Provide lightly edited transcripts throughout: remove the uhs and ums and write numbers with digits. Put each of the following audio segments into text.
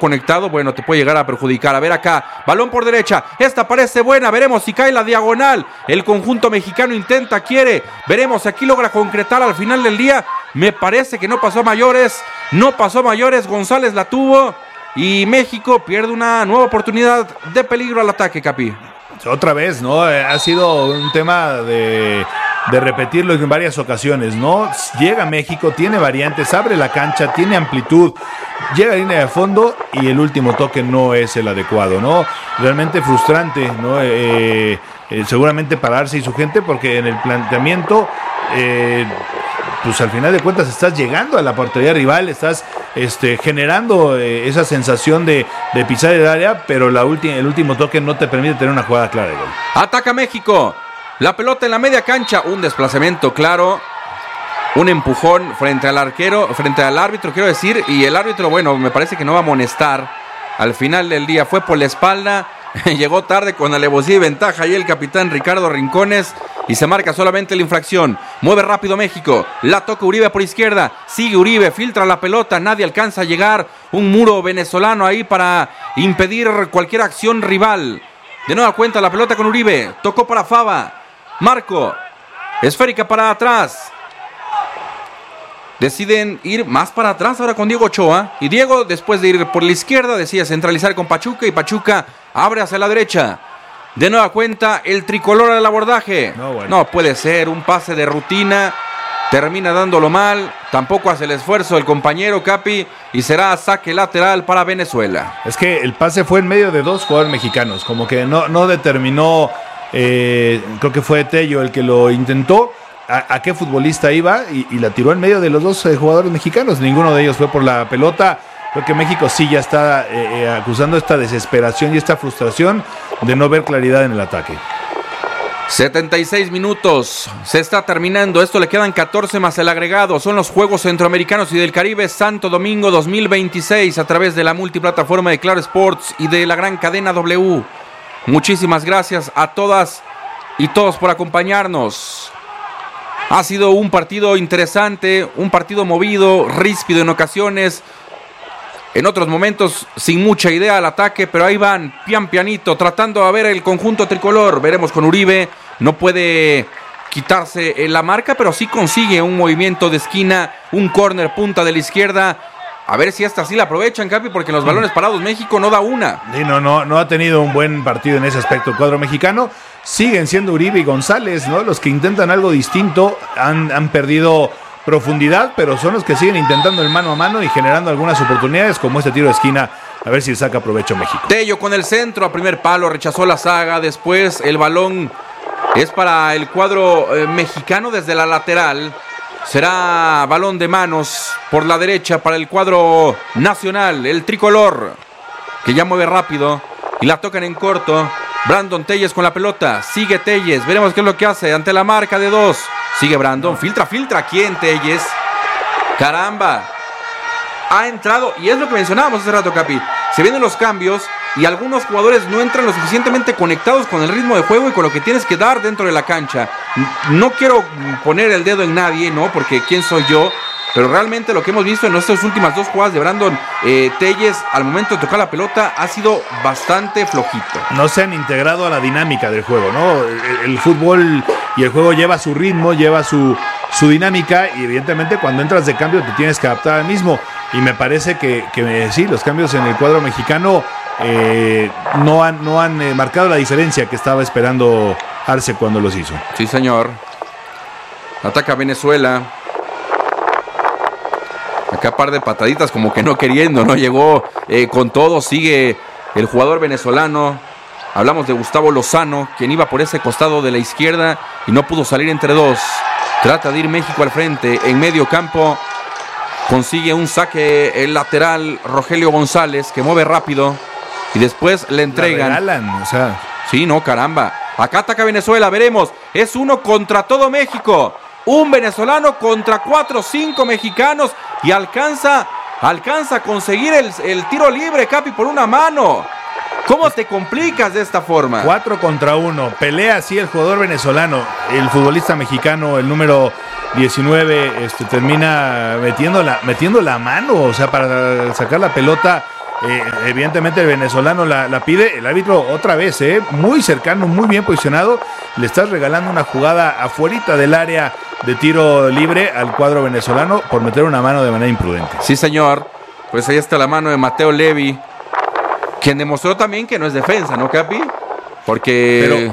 conectado, bueno, te puede llegar a perjudicar. A ver acá, balón por derecha, esta parece buena, veremos si cae la diagonal. El conjunto mexicano intenta, quiere, veremos si aquí logra concretar al final del día. Me parece que no pasó a mayores, González la tuvo y México pierde una nueva oportunidad de peligro al ataque, Capi. Otra vez, ¿no? Ha sido un tema de repetirlo en varias ocasiones, ¿no? Llega México, tiene variantes, abre la cancha, tiene amplitud, llega a línea de fondo y el último toque no es el adecuado, ¿no? Realmente frustrante, ¿no? Seguramente para Arce y su gente, porque en el planteamiento, pues al final de cuentas estás llegando a la portería rival, estás generando esa sensación de pisar el área, pero el último toque no te permite tener una jugada clara de gol. Ataca México, la pelota en la media cancha, un desplazamiento claro, un empujón frente al árbitro, quiero decir, y el árbitro, bueno, me parece que no va a amonestar. Al final del día fue por la espalda, llegó tarde con alevosía y ventaja ahí el capitán Ricardo Rincones y se marca solamente la infracción. Mueve rápido México, la toca Uribe por izquierda, sigue Uribe, filtra la pelota, nadie alcanza a llegar, un muro venezolano ahí para impedir cualquier acción rival. De nueva cuenta la pelota con Uribe, tocó para Fava, Marco, esférica para atrás. Deciden ir más para atrás ahora con Diego Ochoa. Y Diego, después de ir por la izquierda, decide centralizar con Pachuca. Y Pachuca abre hacia la derecha. De nueva cuenta, el tricolor al abordaje. No puede ser, un pase de rutina. Termina dándolo mal. Tampoco hace el esfuerzo el compañero Capi. Y será saque lateral para Venezuela. Es que el pase fue en medio de dos jugadores mexicanos. Como que no determinó. Creo que fue Tello el que lo intentó. A qué futbolista iba y la tiró en medio de los dos jugadores mexicanos. Ninguno de ellos fue por la pelota. Creo que México sí ya está acusando esta desesperación y esta frustración de no ver claridad en el ataque. 76 minutos, se está terminando, esto le quedan 14 más el agregado, son los Juegos Centroamericanos y del Caribe Santo Domingo 2026 a través de la multiplataforma de Claro Sports y de la gran cadena W. Muchísimas gracias a todas y todos por acompañarnos. Ha sido un partido interesante, un partido movido, ríspido en ocasiones, en otros momentos sin mucha idea al ataque, pero ahí van pianito tratando de ver el conjunto tricolor. Veremos con Uribe, no puede quitarse la marca, pero sí consigue un movimiento de esquina, un córner punta de la izquierda. A ver si esta sí la aprovechan, Capi, porque en los balones parados México no da una. Sí, no ha tenido un buen partido en ese aspecto el cuadro mexicano. Siguen siendo Uribe y González, ¿no? Los que intentan algo distinto, han perdido profundidad, pero son los que siguen intentando el mano a mano y generando algunas oportunidades, como este tiro de esquina, a ver si saca provecho México. Tello con el centro, a primer palo, rechazó la zaga, después el balón es para el cuadro mexicano desde la lateral. Será balón de manos por la derecha para el cuadro nacional, el tricolor, que ya mueve rápido y la tocan en corto. Brandon Telles con la pelota, sigue Telles, veremos qué es lo que hace ante la marca de dos. Sigue Brandon, filtra, ¿quién? Telles. Caramba, ha entrado, y es lo que mencionábamos hace rato, Capi. Se vienen los cambios y algunos jugadores no entran lo suficientemente conectados con el ritmo de juego y con lo que tienes que dar dentro de la cancha. No quiero poner el dedo en nadie, ¿no? Porque ¿quién soy yo? Pero realmente lo que hemos visto en nuestras últimas dos jugadas de Brandon Telles al momento de tocar la pelota ha sido bastante flojito. No se han integrado a la dinámica del juego, ¿no? El fútbol y el juego lleva su ritmo, lleva su dinámica y evidentemente cuando entras de cambio te tienes que adaptar al mismo. Y me parece que sí, los cambios en el cuadro mexicano no han marcado la diferencia que estaba esperando Arce cuando los hizo. Sí, señor. Ataca Venezuela. Acá par de pataditas como que no queriendo, ¿no? Llegó con todo, sigue el jugador venezolano. Hablamos de Gustavo Lozano, quien iba por ese costado de la izquierda y no pudo salir entre dos. Trata de ir México al frente, en medio campo. Consigue un saque el lateral Rogelio González, que mueve rápido. Y después le entregan. La regalan, o sea. Sí, no, caramba. Acá ataca Venezuela, veremos. Es uno contra todo México. Un venezolano contra 4 o 5 mexicanos. Y alcanza a conseguir el tiro libre, Capi, por una mano. ¿Cómo te complicas de esta forma? 4 contra 1. Pelea así el jugador venezolano. El futbolista mexicano, el número 19, termina metiendo la mano. O sea, para sacar la pelota Evidentemente el venezolano la pide, el árbitro otra vez, muy cercano, muy bien posicionado, le estás regalando una jugada afuerita del área de tiro libre al cuadro venezolano por meter una mano de manera imprudente. Sí, señor, pues ahí está la mano de Mateo Levi, quien demostró también que no es defensa, ¿no, Capi? Porque...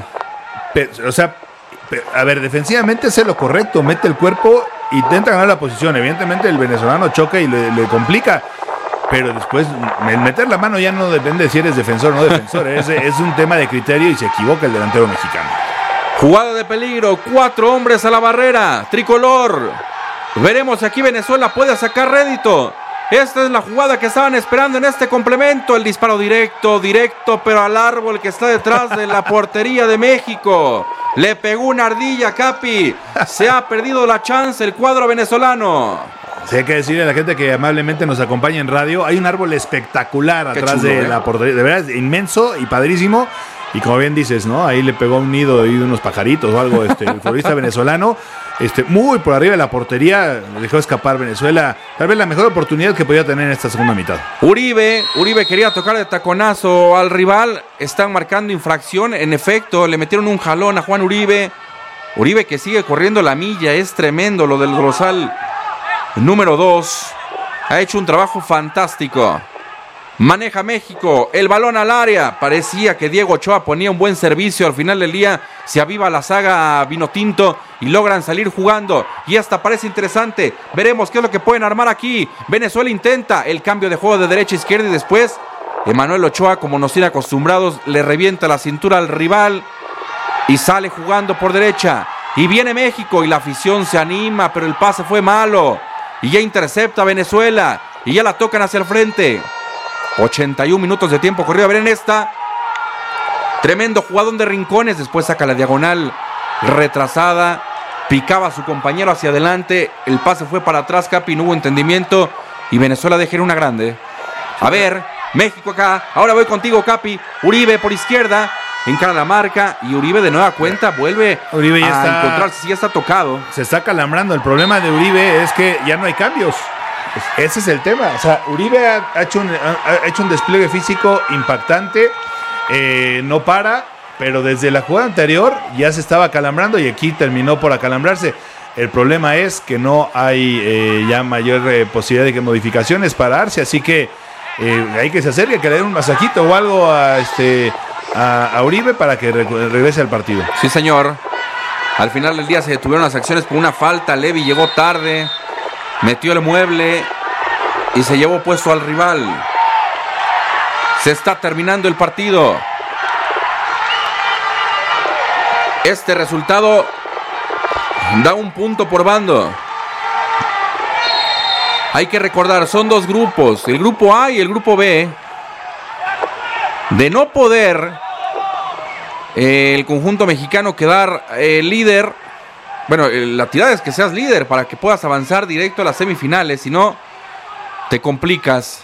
a ver, defensivamente hace lo correcto, mete el cuerpo, intenta ganar la posición, evidentemente el venezolano choca y le complica. Pero después, el meter la mano ya no depende de si eres defensor o no defensor. Es un tema de criterio y se equivoca el delantero mexicano. Jugada de peligro, 4 hombres a la barrera, tricolor. Veremos si aquí Venezuela puede sacar rédito. Esta es la jugada que estaban esperando en este complemento. El disparo directo, pero al árbol que está detrás de la portería de México. Le pegó una ardilla, Capi. Se ha perdido la chance el cuadro venezolano. Sí, hay que decirle a la gente que amablemente nos acompaña en radio, hay un árbol espectacular atrás de la portería, de verdad, inmenso y padrísimo, y como bien dices, ¿no? Ahí le pegó un nido de unos pajaritos o algo, el futbolista venezolano, muy por arriba de la portería, dejó escapar Venezuela, tal vez la mejor oportunidad que podía tener en esta segunda mitad. Uribe quería tocar de taconazo al rival, están marcando infracción, en efecto, le metieron un jalón a Juan Uribe que sigue corriendo la milla, es tremendo lo del Rosal. Número 2, ha hecho un trabajo fantástico. Maneja México, el balón al área. Parecía que Diego Ochoa ponía un buen servicio. Al final del día se aviva la saga Vinotinto y logran salir jugando. Y hasta parece interesante. Veremos qué es lo que pueden armar aquí. Venezuela intenta el cambio de juego de derecha a izquierda y después Emanuel Ochoa, como nos tiene acostumbrados, le revienta la cintura al rival y sale jugando por derecha. Y viene México y la afición se anima, pero el pase fue malo. Y ya intercepta Venezuela. Y ya la tocan hacia el frente. 81 minutos de tiempo corrido. A ver en esta. Tremendo jugadón de Rincones. Después saca la diagonal retrasada. Picaba a su compañero hacia adelante. El pase fue para atrás, Capi. No hubo entendimiento. Y Venezuela deja ir una grande. A ver, México acá. Ahora voy contigo, Capi. Uribe por izquierda. Encara la marca y Uribe de nueva cuenta vuelve Uribe ya a encontrarse, ya está tocado. Se está calambrando. El problema de Uribe es que ya no hay cambios. Ese es el tema. O sea, Uribe ha hecho un despliegue físico impactante. No para, pero desde la jugada anterior ya se estaba calambrando y aquí terminó por acalambrarse. El problema es que no hay ya mayor posibilidad de que modificaciones para Arce, así que hay que se acerque, que le den un masajito o algo a Uribe para que regrese al partido. Sí, señor. Al final del día se detuvieron las acciones por una falta. Levi llegó tarde, metió el mueble y se llevó puesto al rival. Se está terminando el partido. Este resultado da un punto por bando. Hay que recordar, son dos grupos, el grupo A y el grupo B. De no poder el conjunto mexicano quedar líder, bueno, la tirada es que seas líder para que puedas avanzar directo a las semifinales, si no, te complicas.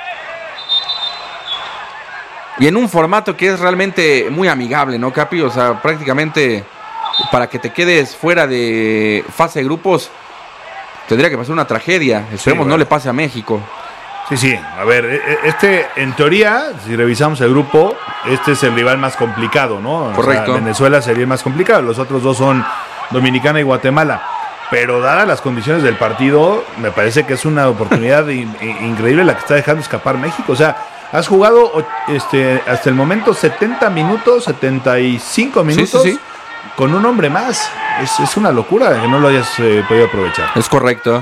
Y en un formato que es realmente muy amigable, ¿no, Capi? O sea, prácticamente para que te quedes fuera de fase de grupos, tendría que pasar una tragedia. Esperemos sí, bueno, no le pase a México. Sí, a ver, en teoría, si revisamos el grupo, este es el rival más complicado, ¿no? Correcto. O sea, Venezuela sería el más complicado, los otros dos son Dominicana y Guatemala. Pero dadas las condiciones del partido, me parece que es una oportunidad increíble la que está dejando escapar México. O sea, has jugado hasta el momento 70 minutos, 75 minutos sí. Con un hombre más. Es una locura que no lo hayas podido aprovechar. Es correcto.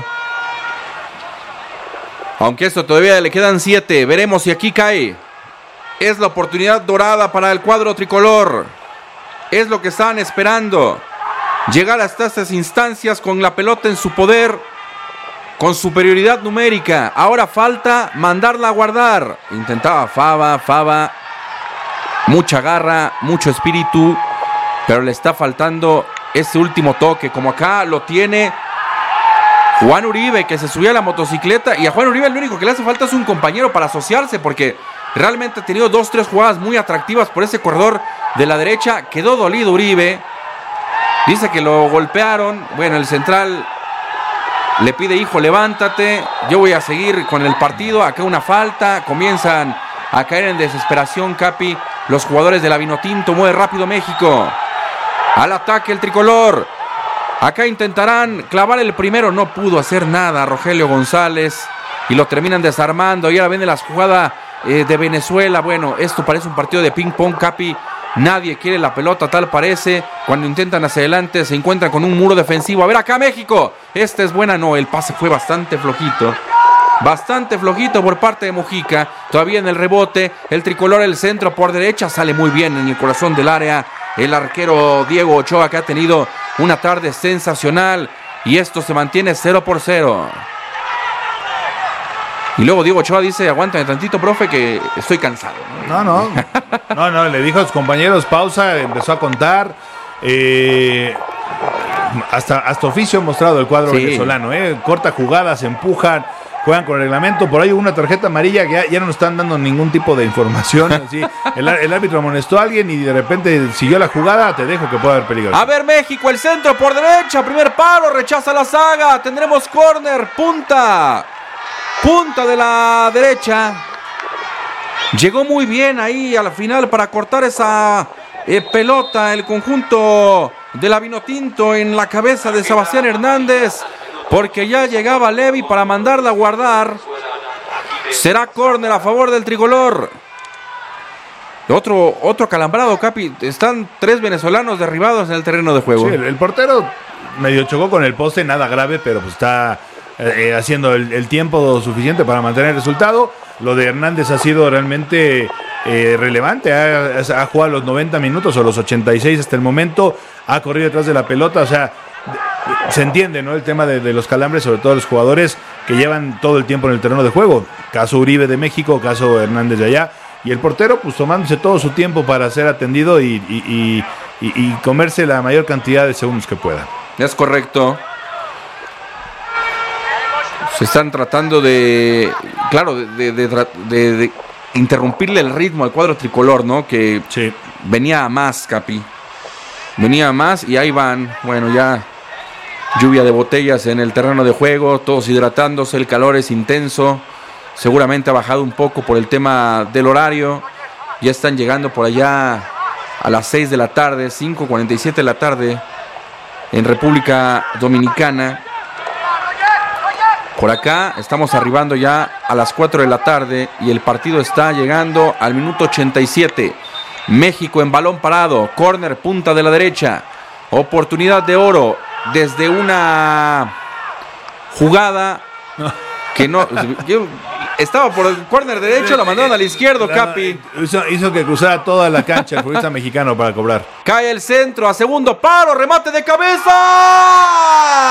Aunque esto todavía le quedan 7, veremos si aquí cae. Es la oportunidad dorada para el cuadro tricolor. Es lo que estaban esperando. Llegar hasta estas instancias con la pelota en su poder, con superioridad numérica. Ahora falta mandarla a guardar. Intentaba Fava. Mucha garra, mucho espíritu, pero le está faltando ese último toque. Como acá lo tiene Juan Uribe, que se subía a la motocicleta, y a Juan Uribe lo único que le hace falta es un compañero para asociarse, porque realmente ha tenido 2-3 jugadas muy atractivas por ese corredor de la derecha. Quedó dolido Uribe, dice que lo golpearon. Bueno, el central Le pide, hijo, levántate, yo voy a seguir con el partido. Acá una falta, comienzan a caer en desesperación, Capi. Los jugadores de la Vinotinto, mueve rápido México. Al ataque el tricolor. Acá intentarán clavar el primero, no pudo hacer nada Rogelio González. Y lo terminan desarmando. Y ahora viene la jugada de Venezuela. Bueno, esto parece un partido de ping pong, Capi. Nadie quiere la pelota, tal parece. Cuando intentan hacia adelante se encuentran con un muro defensivo. A ver acá México. Esta es buena, no, el pase fue bastante flojito. Bastante flojito por parte de Mojica. Todavía en el rebote, el tricolor, el centro por derecha. Sale muy bien en el corazón del área el arquero Diego Ochoa, que ha tenido una tarde sensacional. Y esto se mantiene 0-0. Y luego Diego Ochoa dice, aguántame tantito, profe, que estoy cansado. No, le dijo a sus compañeros, pausa, empezó a contar. Hasta oficio ha mostrado el cuadro venezolano. Corta jugadas, empujan, juegan con reglamento. Por ahí hubo una tarjeta amarilla que ya no nos están dando ningún tipo de información. Así, el árbitro amonestó a alguien y de repente siguió la jugada. Te dejo que pueda haber peligro. A ver México, el centro por derecha, primer palo, rechaza la saga. Tendremos córner, punta de la derecha. Llegó muy bien ahí a la final para cortar esa pelota el conjunto de la Vinotinto en la cabeza de Sebastián Hernández, porque ya llegaba Levi para mandarla a guardar. Será córner a favor del tricolor. Otro calambrado, Capi. Están 3 venezolanos derribados en el terreno de juego. Sí, el portero medio chocó con el poste, nada grave, pero pues está haciendo el tiempo suficiente para mantener el resultado. Lo de Hernández ha sido realmente relevante. Ha jugado los 90 minutos o los 86 hasta el momento. Ha corrido detrás de la pelota. O sea, se entiende, ¿no? El tema de los calambres, sobre todo los jugadores que llevan todo el tiempo en el terreno de juego. Caso Uribe de México, caso Hernández de allá. Y el portero, pues tomándose todo su tiempo para ser atendido y comerse la mayor cantidad de segundos que pueda. Es correcto. Se están tratando de interrumpirle el ritmo al cuadro tricolor, ¿no? Que sí, venía a más, Capi. Venía a más y ahí van. Bueno, ya lluvia de botellas en el terreno de juego, todos hidratándose, el calor es intenso. Seguramente ha bajado un poco por el tema del horario. Ya están llegando por allá a las 6 de la tarde, 5:47 de la tarde en República Dominicana. Por acá estamos arribando ya a las 4 de la tarde y el partido está llegando al minuto 87. México en balón parado, córner, punta de la derecha. Oportunidad de oro desde una jugada que no... Estaba por el córner derecho, la mandaron al izquierdo, Capi. Hizo que cruzara toda la cancha el futbolista mexicano para cobrar. Cae el centro a segundo palo, remate de cabeza.